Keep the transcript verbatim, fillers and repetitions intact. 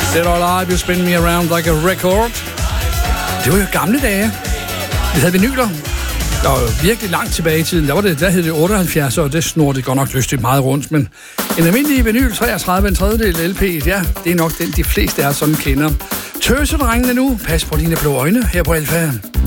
Dead or Alive, You Spin Me Around Like a Record. Det var jo gamle dage. Vi havde vinyler. Der var jo virkelig langt tilbage i tiden. Der, var det, der hed det otteoghalvfjerds, og det snor det godt nok lystigt meget rundt. Men en almindelig vinyl, treogtredive, en tredjedel L P, ja, det er nok den, de fleste af os sådan kender. Tøsedrengene nu. Pas på dine blå øjne her på Alfa.